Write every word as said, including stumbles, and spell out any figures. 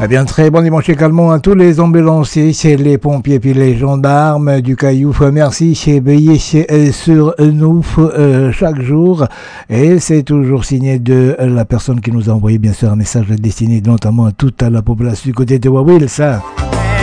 Eh bien, très bon dimanche également à tous les ambulanciers, chez les pompiers puis les gendarmes du Caillou. Merci chez veiller sur nous euh, chaque jour. Et c'est toujours signé de la personne qui nous a envoyé, bien sûr, un message destiné notamment à toute la population du côté de Wawil, ça.